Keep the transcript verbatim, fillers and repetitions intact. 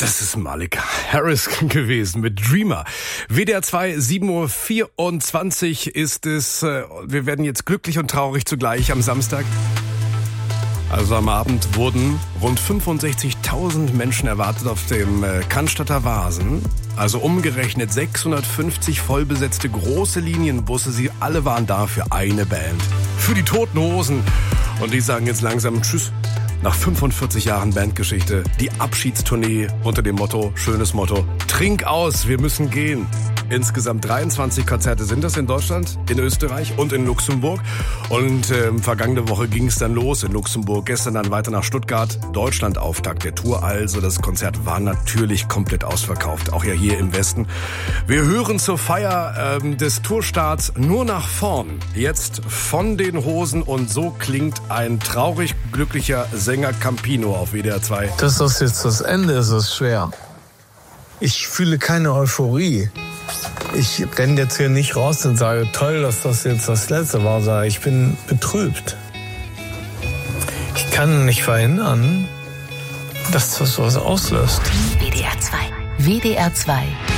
Das ist Malik Harris gewesen mit Dreamer. W D R zwei, sieben Uhr vierundzwanzig ist es. Wir werden jetzt glücklich und traurig zugleich am Samstag. Also am Abend wurden rund fünfundsechzigtausend Menschen erwartet auf dem Cannstatter Wasen. Also umgerechnet sechshundertfünfzig vollbesetzte große Linienbusse. Sie alle waren da für eine Band. Für die Toten Hosen. Und die sagen jetzt langsam Tschüss. Nach fünfundvierzig Jahren Bandgeschichte, die Abschiedstournee unter dem Motto, schönes Motto, trink aus, wir müssen gehen. Insgesamt dreiundzwanzig Konzerte sind das in Deutschland, in Österreich und in Luxemburg. Und äh, vergangene Woche ging es dann los in Luxemburg, gestern dann weiter nach Stuttgart, Deutschland-Auftakt der Tour. Also das Konzert war natürlich komplett ausverkauft, auch ja hier im Westen. Wir hören zur Feier ähm, des Tourstarts nur nach vorn. Jetzt von den Hosen und so klingt ein traurig glücklicher Sänger Campino auf W D R zwei. Dass das jetzt das Ende ist, ist schwer. Ich fühle keine Euphorie. Ich renne jetzt hier nicht raus und sage, toll, dass das jetzt das Letzte war, sondern ich bin betrübt. Ich kann nicht verhindern, dass das was auslöst. W D R zwei. W D R zwei.